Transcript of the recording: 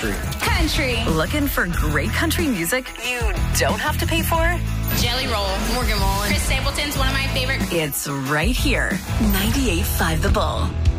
country. Country. Looking for great country music you don't have to pay for? Jelly Roll. Morgan Wallen. Chris Stapleton's one of my favorite. It's right here. 98.5 The Bull.